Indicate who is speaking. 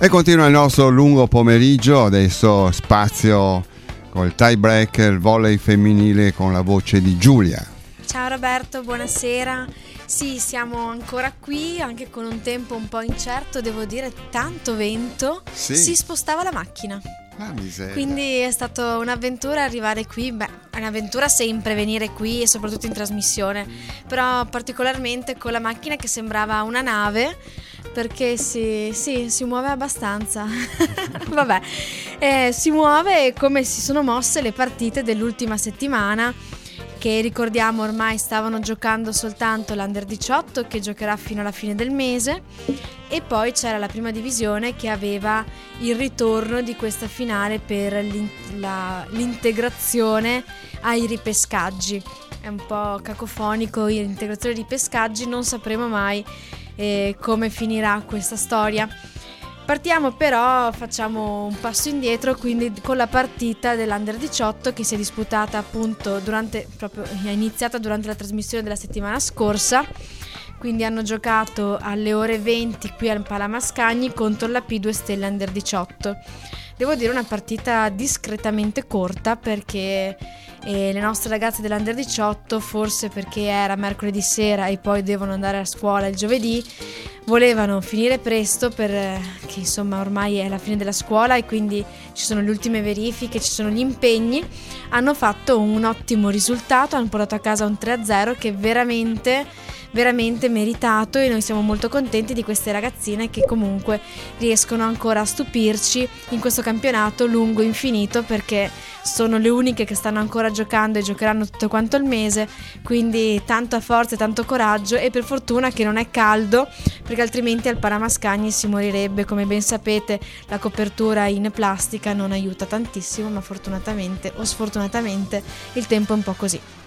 Speaker 1: E continua il nostro lungo pomeriggio, adesso spazio col tie break, il volley femminile con la voce di Giulia.
Speaker 2: Ciao Roberto, buonasera. Sì, siamo ancora qui, anche con un tempo un po' incerto, devo dire tanto vento,
Speaker 1: Sì.
Speaker 2: Si spostava la macchina.
Speaker 1: Ah, miseria.
Speaker 2: Quindi è stata un'avventura arrivare qui, è un'avventura sempre venire qui e soprattutto in trasmissione, però particolarmente con la macchina che sembrava una nave, perché si muove abbastanza. Vabbè, si muove come si sono mosse le partite dell'ultima settimana, che ricordiamo ormai stavano giocando soltanto l'Under 18 che giocherà fino alla fine del mese, e poi c'era la prima divisione che aveva il ritorno di questa finale per l'integrazione ai ripescaggi. È un po' cacofonico l'integrazione ai ripescaggi, non sapremo mai come finirà questa storia. Partiamo però, facciamo un passo indietro, quindi con la partita dell'Under 18 che si è disputata appunto è iniziata durante la trasmissione della settimana scorsa. Quindi hanno giocato alle ore 20 qui al Palamascagni contro la P2 Stelle Under 18. Devo dire una partita discretamente corta, perché le nostre ragazze dell'Under 18, forse perché era mercoledì sera e poi devono andare a scuola il giovedì, volevano finire presto perché insomma ormai è la fine della scuola e quindi ci sono le ultime verifiche, ci sono gli impegni. Hanno fatto un ottimo risultato, hanno portato a casa un 3-0 che è veramente meritato, e noi siamo molto contenti di queste ragazzine che comunque riescono ancora a stupirci in questo campionato lungo e infinito, perché sono le uniche che stanno ancora giocando e giocheranno tutto quanto il mese, quindi tanta forza e tanto coraggio, e per fortuna che non è caldo, perché altrimenti al Palamascagni si morirebbe. Come ben sapete, la copertura in plastica non aiuta tantissimo, ma fortunatamente o sfortunatamente il tempo è un po' così.